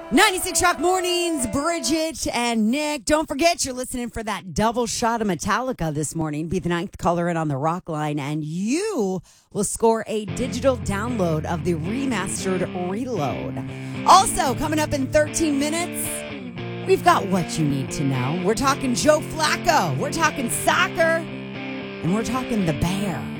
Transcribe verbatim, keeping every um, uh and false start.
ninety-six Rock Mornings, Bridget and Nick. Don't forget, you're listening for that double shot of Metallica this morning. Be the ninth caller in on the Rock line, and you will score a digital download of the remastered Reload. Also, coming up in thirteen minutes, we've got what you need to know. We're talking Joe Flacco, we're talking soccer, and we're talking the Bear.